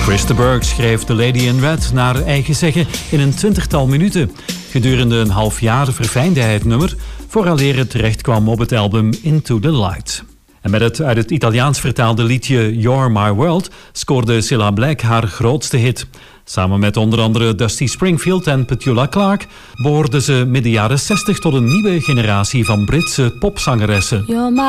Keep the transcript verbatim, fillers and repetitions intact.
Chris de Burgh schreef The Lady in Red naar eigen zeggen in een twintigtal minuten. Gedurende een half jaar verfijnde hij het nummer, vooraleer het terecht kwam op het album Into the Light. En met het uit het Italiaans vertaalde liedje You're My World scoorde Cilla Black haar grootste hit. Samen met onder andere Dusty Springfield en Petula Clark behoorde ze midden jaren zestig tot een nieuwe generatie van Britse popzangeressen.